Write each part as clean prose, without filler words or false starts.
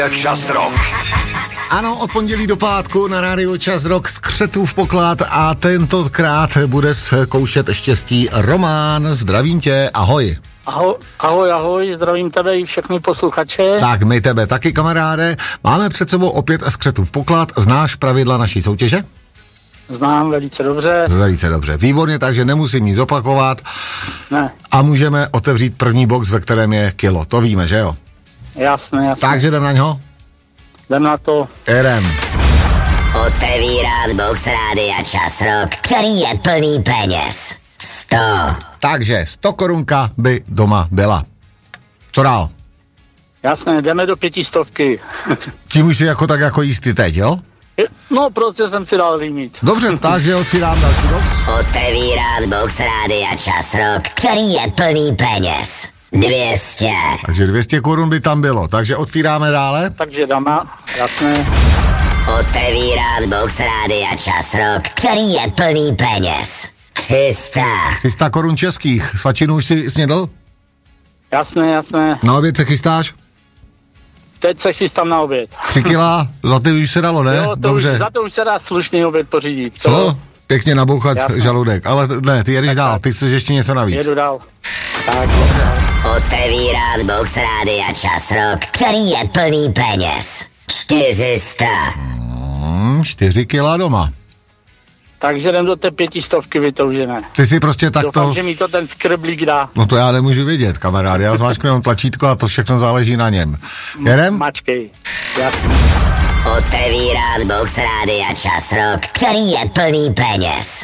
Čas Rock. Ano, od pondělí do pátku na rádiu Čas Rock Skřetův poklad a tentokrát bude zkoušet štěstí Roman. Zdravím tě, ahoj. Ahoj, zdravím tebe i všechny posluchače. Tak, my tebe taky, kamaráde. Máme před sebou opět Skřetův poklad. Znáš pravidla naší soutěže? Znám velice dobře. Velice dobře, výborně, takže nemusím nic opakovat. Ne. A můžeme otevřít první box, ve kterém je kilo. To víme, že jo? Jasné. Takže jdem na něho? Jdem na to. Jdem. Otevírat box rádia Čas Rock, který je plný peněz. 100. Takže 100 korunka by doma byla. Co dál? Jasné, jdeme do 500. Tím už je jako jistý teď, jo? No, prostě jsem si dal limit. Dobře, takže otvírám další box. Otevírat box rádia Čas Rock, který je plný peněz. 200. Takže 200 korun by tam bylo, takže otvíráme dále. Takže dama, jasné. Otevírat box rádia Čas Rock, který je plný peněz. 300. 300 korun českých. Svačinu už si snědl? Jasné. Na oběd se chystáš? Teď se chystám na oběd. 3 kila, za ty už se dalo, ne? Jo, Dobře. Za to už se dá slušný oběd pořídit. Co? Pěkně nabouchat Jasné. žaludek, ale ne, ty jedeš dál, ty chceš ještě něco navíc. Jedu dál. Tak. Otevírat box rádia Čas Rock, který je plný peněz. 400. 4 kila doma. Takže jdem do té 500 vytoužené. Ty si prostě takto... Doufám, že mi to ten skrblík dá. No to já nemůžu vědět, kamarád, já zmáčknu jenom tlačítko a to všechno záleží na něm. Jedem? Mačkej. Jasně. Otevírat box rádia Čas Rock, který je plný peněz.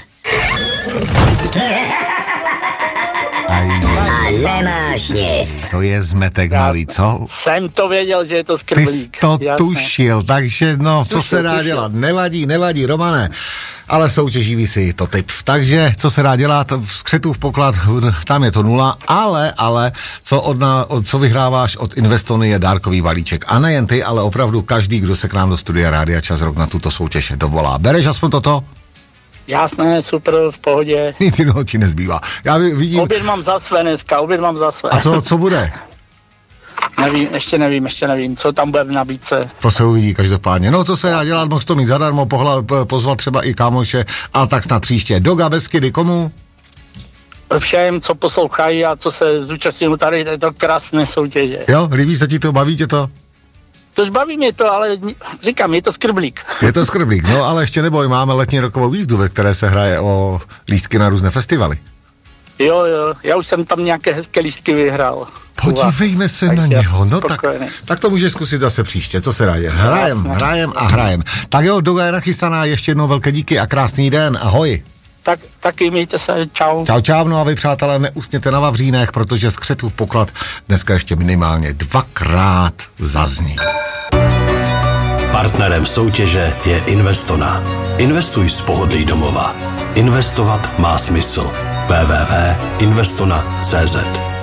A nemáš nic. To je zmetek malý, co? Jsem to věděl, že je to Ty skrblík. jsi to tušil, takže no, co se dá dělat? Nevadí, Romane, ale soutěží si to typ. Takže, co se dá dělat? V Skřetův poklad, tam je to 0, ale, co vyhráváš od Investony je dárkový balíček. A nejen ty, ale opravdu každý, kdo se k nám do studia Rádia Čas Rock na tuto soutěž dovolá. Bereš aspoň toto? Jasné, super, v pohodě. Nic jiného ti nezbývá. Já vidím... Oběd mám za své dneska, A co bude? Ještě nevím, co tam bude v nabídce. To se uvidí každopádně. No, co se dá dělat, mohl to mít zadarmo, pozvat třeba i kámoše, ale tak snad příště. Doga Beskydy, komu? Všem, co poslouchají a co se zúčastňují tady této krásné soutěže. Jo, líbí se ti to, baví tě to? Tož baví mě to, ale říkám, je to skrblík. Je to skrblík, no ale ještě neboj, máme letní rokovou výzdu, ve které se hraje o lístky na různé festivaly. Jo, já už jsem tam nějaké hezké lístky vyhrál. Podívejme se na něho, no tak to můžeš zkusit zase příště, co se dá dělat. Hrajem. Tak jo, Doga je nachystaná, ještě jednou velké díky a krásný den, ahoj. Tak taky mějte se, čau. Čau, no a vy přátelé, neusněte na vavřínech, protože Skřetův poklad dneska ještě minimálně 2krát zazní. Partnerem soutěže je Investona. Investuj z pohodlí domova. Investovat má smysl. www.investona.cz